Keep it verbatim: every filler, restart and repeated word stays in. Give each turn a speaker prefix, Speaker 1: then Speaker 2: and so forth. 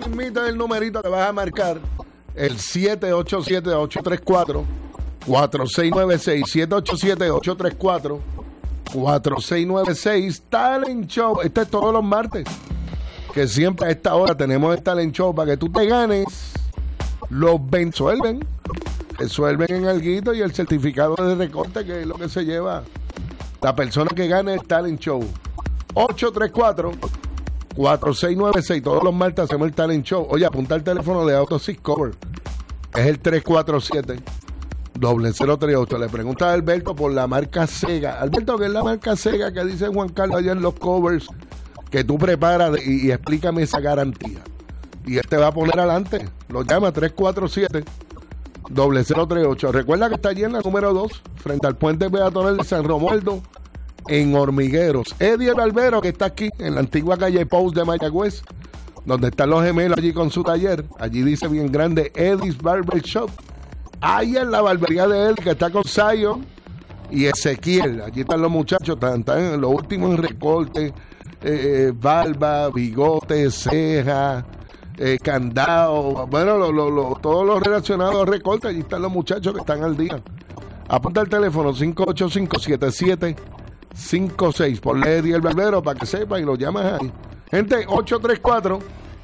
Speaker 1: mismito es el numerito que vas a marcar. El siete ocho siete, ocho tres cuatro, cuatro seis nueve seis. siete ocho siete, ocho tres cuatro, cuatro seis nueve seis. Talent Show. Este es todos los martes. Que siempre a esta hora tenemos el Talent Show para que tú te ganes los Bensuelven. Resuelven en alguito y el certificado de recorte, que es lo que se lleva la persona que gane el Talent Show. ocho tres cuatro, cuatro seis nueve seis. Todos los martes hacemos el Talent Show. Oye, apunta el teléfono de Auto Six Cover. Es el tres cuatro siete, cero cero tres ocho. Le pregunta a Alberto por la marca Sega. Alberto, ¿qué es la marca Sega que dice Juan Carlos allá en los covers que tú preparas? Y, y explícame esa garantía. Y él te va a poner adelante. Lo llama tres cuatro siete, cero cero tres ocho. Recuerda que está allí en la número dos, frente al puente peatonal de San Romualdo, en Hormigueros. Eddie Barbero, que está aquí en la antigua calle Post de Mayagüez, donde están los gemelos allí con su taller. Allí dice bien grande Eddie's Barber Shop. Ahí en la barbería de él, que está con Zion y Ezequiel. Allí están los muchachos, están, están en lo último en recorte, eh, barba, bigote, ceja, eh, candado, bueno, lo, lo, lo, todo lo relacionado a recorte. Allí están los muchachos que están al día. Apunta el teléfono cinco ocho cinco, siete siete cinco seis. Ponle Eddie el Barbero para que sepa y lo llamas ahí. Gente, ocho tres cuatro,